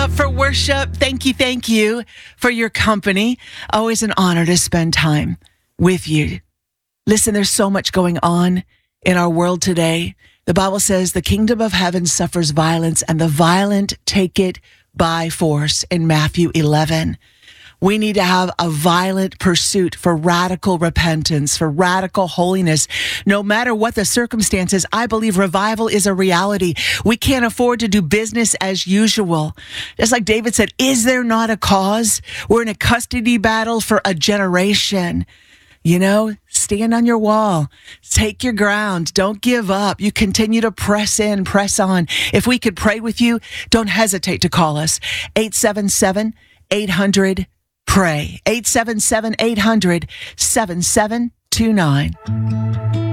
up for worship. Thank you for your company. Always an honor to spend time with you. Listen, there's so much going on in our world today. The Bible says the kingdom of heaven suffers violence, and the violent take it by force in Matthew 11. We need to have a violent pursuit for radical repentance, for radical holiness. No matter what the circumstances, I believe revival is a reality. We can't afford to do business as usual. Just like David said, is there not a cause? We're in a custody battle for a generation. You know, stand on your wall, take your ground, don't give up. You continue to press in, press on. If we could pray with you, don't hesitate to call us. 877-800-PRAY. 877-800-7729.